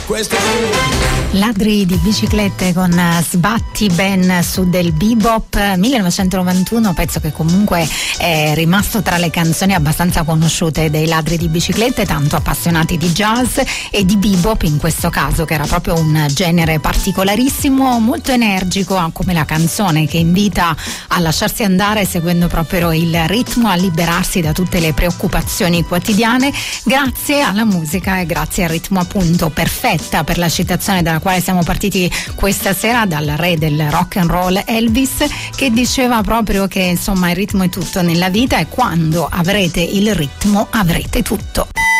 Questo Ladri di biciclette con Sbatti Ben su del Bebop 1991, pezzo che comunque è rimasto tra le canzoni abbastanza conosciute dei Ladri di biciclette, tanto appassionati di jazz e di bebop in questo caso, che era proprio un genere particolarissimo, molto energico, come la canzone che invita a lasciarsi andare seguendo proprio il ritmo, a liberarsi da tutte le preoccupazioni quotidiane grazie alla musica e grazie al ritmo, appunto, perfetta per la citazione dalla quale siamo partiti questa sera, dal re del rock and roll Elvis, che diceva proprio che insomma il ritmo è tutto nella vita e quando avrete il ritmo avrete tutto.